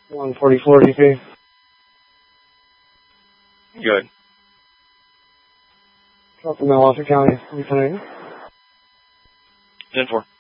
144 DP. Good. Drop the mail off the county. 10-4.